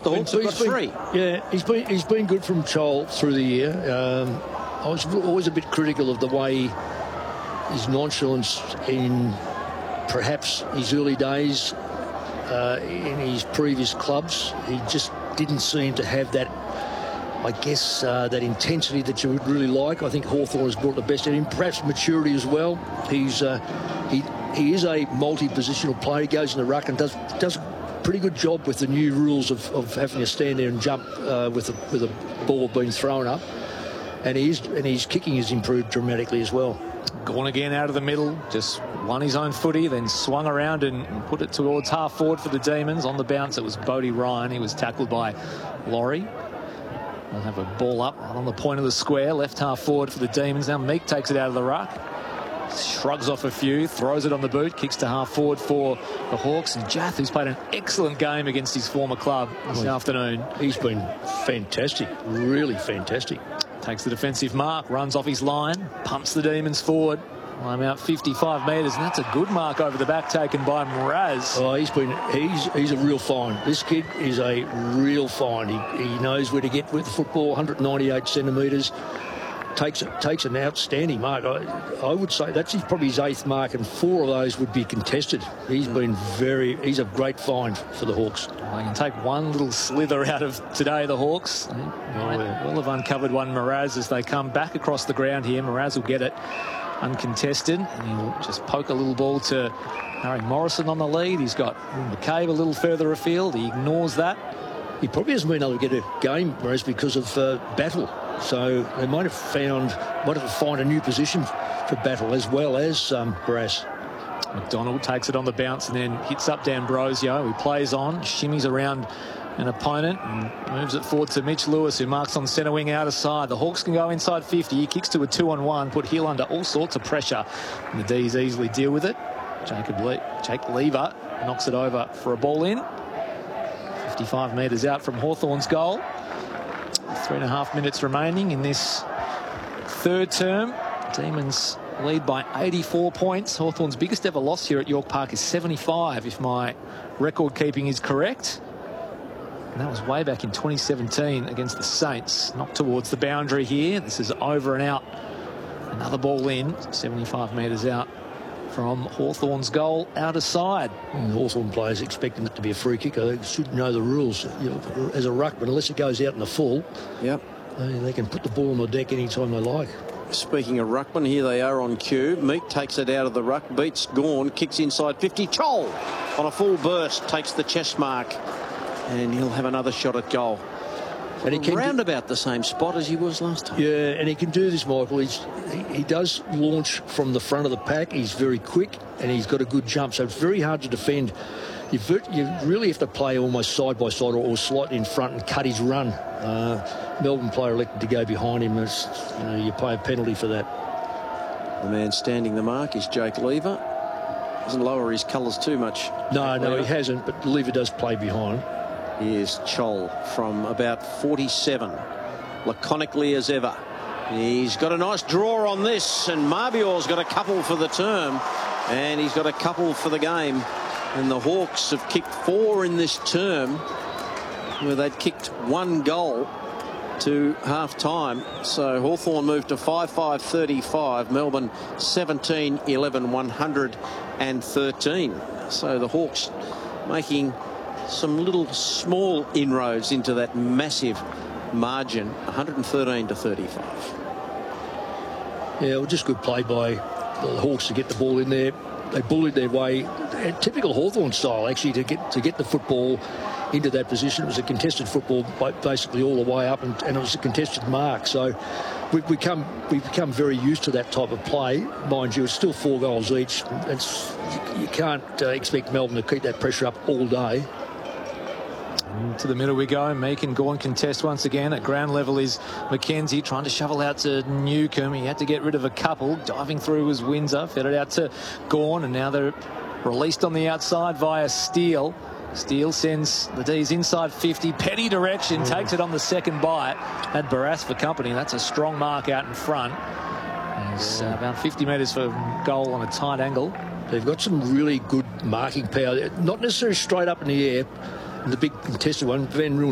The Hawks have got 3. Yeah, he's been good from Chol through the year. I was always a bit critical of the way his nonchalance in perhaps his early days in his previous clubs. He just didn't seem to have that, I guess, that intensity that you would really like. I think Hawthorn has brought the best out of him, perhaps maturity as well. He is a multi-positional player. He goes in the ruck and does a pretty good job with the new rules of having to stand there and jump with a ball being thrown up. And his kicking has improved dramatically as well. Gone again out of the middle, just won his own footy, then swung around and put it towards half forward for the Demons. On the bounce, it was Bodie Ryan. He was tackled by Laurie. They'll have a ball up on the point of the square, left half forward for the Demons. Now Meek takes it out of the ruck, shrugs off a few, throws it on the boot, kicks to half forward for the Hawks. And Jath, who's played an excellent game against his former club this afternoon. He's been fantastic, really fantastic. Takes the defensive mark, runs off his line, pumps the Demons forward. I'm out 55 metres, and that's a good mark over the back taken by Mraz. Oh, he's a real find. This kid is a real find. He knows where to get with the football. 198 centimetres. Takes an outstanding mark. I would say that's probably his 8th mark, and 4 of those would be contested. He's a great find for the Hawks. They can take one little slither out of today, the Hawks. Will have uncovered one Mraz as they come back across the ground here. Mraz will get it uncontested, and he'll just poke a little ball to Harry Morrison on the lead. He's got McCabe a little further afield. He ignores that. He probably hasn't been able to get a game, Mraz, because of Battle. So they might have found a new position for Battle as well as Brass. McDonald takes it on the bounce and then hits up D'Ambrosio, who plays on, shimmies around an opponent and moves it forward to Mitch Lewis, who marks on centre wing outer side. The Hawks can go inside 50. He kicks to a 2-on-1, put Hill under all sorts of pressure, and the D's easily deal with it. Jake Lever knocks it over for a ball in. 55 metres out from Hawthorn's goal. 3.5 minutes remaining in this third term. Demons lead by 84 points. Hawthorn's biggest ever loss here at York Park is 75, if my record keeping is correct. And that was way back in 2017 against the Saints. Knocked towards the boundary here. This is over and out. Another ball in, 75 metres out from Hawthorn's goal, outer side. And Hawthorn players expecting it to be a free kick. They should know the rules. As a ruckman, unless it goes out in the full, they can put the ball on the deck anytime they like. Speaking of ruckman, here they are on cue. Meek takes it out of the ruck, beats Gawn, kicks inside 50. Chol on a full burst takes the chest mark, and he'll have another shot at goal. And he can round about the same spot as he was last time. Yeah, and he can do this, Michael. He does launch from the front of the pack. He's very quick, and he's got a good jump, so it's very hard to defend. You really have to play almost side by side or slightly in front and cut his run. Melbourne player elected to go behind him. You pay a penalty for that. The man standing the mark is Jake Lever. Doesn't lower his colours too much. No, he hasn't, but Lever does play behind. Here's Chol from about 47, laconically as ever. He's got a nice draw on this, and Marbior's got a couple for the term, and he's got a couple for the game. And the Hawks have kicked 4 in this term, where they'd kicked 1 goal to half-time. So Hawthorn moved to 5-5-35. Melbourne 17-11, 113. So the Hawks making some little small inroads into that massive margin, 113-35. Yeah, well, just good play by the Hawks to get the ball in there. They bullied their way, typical Hawthorn style, actually, to get the football into that position. It was a contested football basically all the way up, and it was a contested mark. So we've become very used to that type of play. Mind you, it's still 4 goals each. You can't expect Melbourne to keep that pressure up all day. To the middle we go. Meek and Gawn contest once again. At ground level is McKenzie trying to shovel out to Newcombe. He had to get rid of a couple. Diving through was Windsor. Fed it out to Gawn, and now they're released on the outside via Steele. Steele sends the D's inside 50. Petty direction. Takes it on the second bite. Had Barras for company. That's a strong mark out in front. He's about 50 metres for goal on a tight angle. They've got some really good marking power. Not necessarily straight up in the air. The big contested one, Van Ruin